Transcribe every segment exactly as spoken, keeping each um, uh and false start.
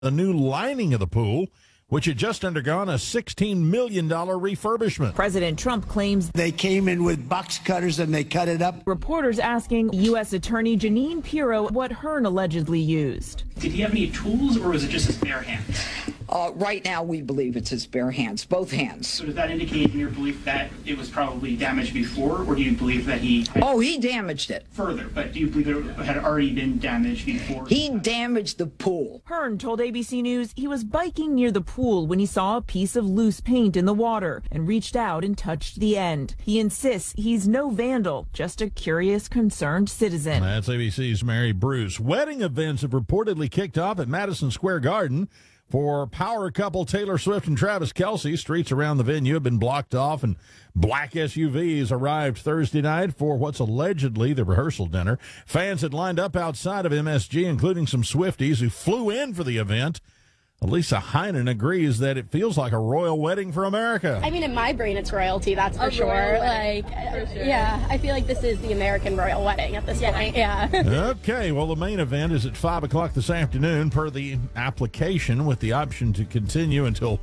the new lining of the pool, which had just undergone a sixteen million dollars refurbishment. President Trump claims they came in with box cutters and they cut it up. Reporters asking U S Attorney Jeanine Pirro what Hearn allegedly used. Did he have any tools, or was it just his bare hands? Uh, right now, we believe it's his bare hands, both hands. So does that indicate in your belief that it was probably damaged before, or do you believe that he... Oh, he damaged it. Further, but do you believe it had already been damaged before? He damaged the pool. Hearn told A B C News he was biking near the pool when he saw a piece of loose paint in the water and reached out and touched the end. He insists he's no vandal, just a curious, concerned citizen. That's A B C's Mary Bruce. Wedding events have reportedly kicked off at Madison Square Garden. For power couple Taylor Swift and Travis Kelce, streets around the venue have been blocked off, and black S U Vs arrived Thursday night for what's allegedly the rehearsal dinner. Fans had lined up outside of M S G, including some Swifties who flew in for the event. Lisa Heinen agrees that it feels like a royal wedding for America. I mean, in my brain, it's royalty, that's for a sure. Like, for sure. Yeah, I feel like this is the American royal wedding at this yeah. point. Yeah. Okay, well, the main event is at five o'clock this afternoon per the application, with the option to continue until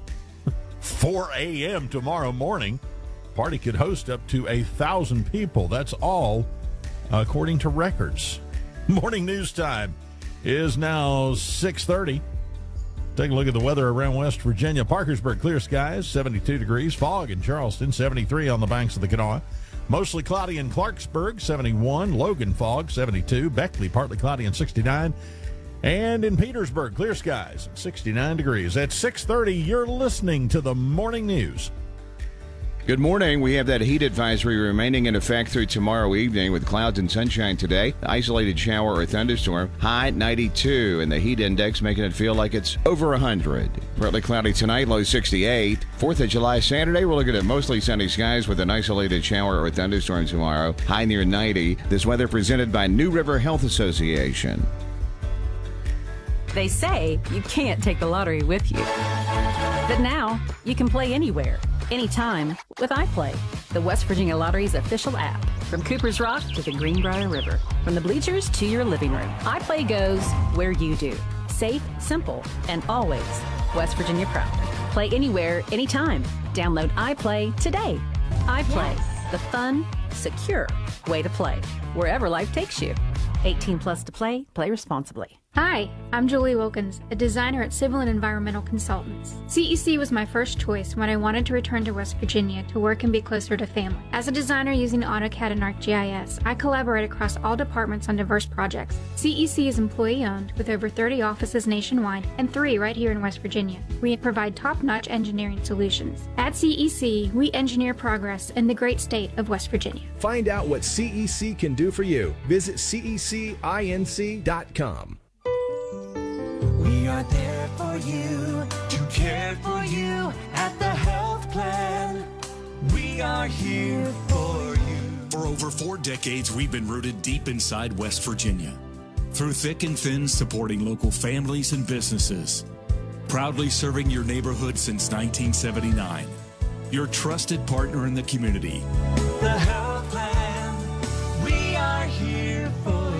four a.m. tomorrow morning. Party could host up to a thousand people. That's all according to records. Morning news time is now six thirty. Take a look at the weather around West Virginia. Parkersburg, clear skies, seventy-two degrees. Fog in Charleston, seventy-three on the banks of the Kanawha. Mostly cloudy in Clarksburg, seventy-one. Logan, fog, seventy-two. Beckley, partly cloudy and sixty-nine. And in Petersburg, clear skies, sixty-nine degrees. At six thirty, you're listening to the Morning News. Good morning. We have that heat advisory remaining in effect through tomorrow evening with clouds and sunshine today. Isolated shower or thunderstorm. High ninety-two, and the heat index making it feel like it's over one hundred. Partly cloudy tonight, low sixty-eight. fourth of July Saturday, we're looking at mostly sunny skies with an isolated shower or thunderstorm tomorrow. High near ninety. This weather presented by New River Health Association. They say you can't take the lottery with you. But now, you can play anywhere, anytime with iPlay, the West Virginia Lottery's official app. From Cooper's Rock to the Greenbrier River, from the bleachers to your living room, iPlay goes where you do. Safe, simple, and always West Virginia proud. Play anywhere, anytime. Download iPlay today. iPlay, yes. The fun, secure way to play, wherever life takes you. eighteen plus to play, play responsibly. Hi, I'm Julie Wilkins, a designer at Civil and Environmental Consultants. C E C was my first choice when I wanted to return to West Virginia to work and be closer to family. As a designer using AutoCAD and ArcGIS, I collaborate across all departments on diverse projects. C E C is employee-owned with over thirty offices nationwide and three right here in West Virginia. We provide top-notch engineering solutions. At C E C, we engineer progress in the great state of West Virginia. Find out what C E C can do for you. Visit C E C inc dot com. We are there for you, to care for you at the health plan. We are here for you. For over four decades, we've been rooted deep inside West Virginia. Through thick and thin, supporting local families and businesses. Proudly serving your neighborhood since nineteen seventy-nine. Your trusted partner in the community. The health plan. We are here for you.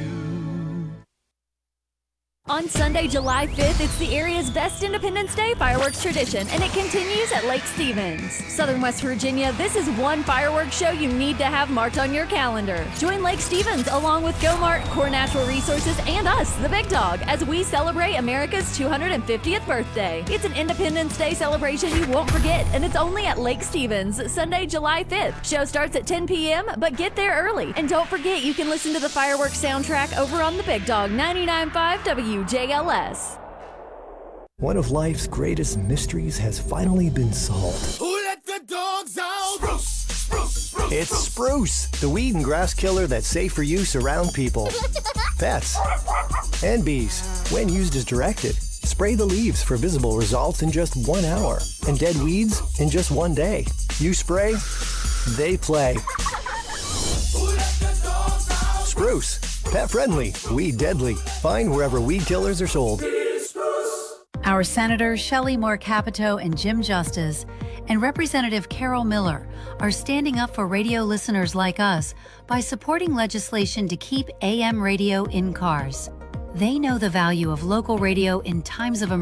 On Sunday, July fifth, it's the area's best Independence Day fireworks tradition, and it continues at Lake Stevens. Southern West Virginia, this is one fireworks show you need to have marked on your calendar. Join Lake Stevens along with GoMart, Core Natural Resources, and us, the Big Dog, as we celebrate America's two hundred fiftieth birthday. It's an Independence Day celebration you won't forget, and it's only at Lake Stevens, Sunday, July fifth. Show starts at ten p.m., but get there early. And don't forget, you can listen to the fireworks soundtrack over on the Big Dog ninety-nine point five W J L S. One of life's greatest mysteries has finally been solved. Who let the dogs out? Spruce, spruce, spruce. It's Spruce, the weed and grass killer that's safe for use around people, pets, and bees. When used as directed, spray the leaves for visible results in just one hour, and dead weeds in just one day. You spray, they play. Who let the dogs out? Spruce. Pet friendly, weed deadly. Find wherever weed killers are sold. Our Senators Shelley Moore Capito and Jim Justice and Representative Carol Miller are standing up for radio listeners like us by supporting legislation to keep A M radio in cars. They know the value of local radio in times of emergency.